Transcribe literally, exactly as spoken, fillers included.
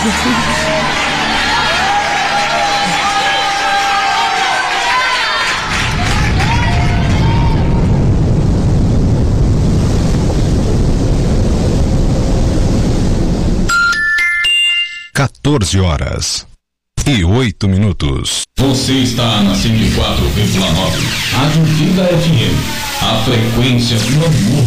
quatorze horas e oito minutos. Você está na cento e quatro vírgula nove, Rádio Vida F M. A frequência do amor.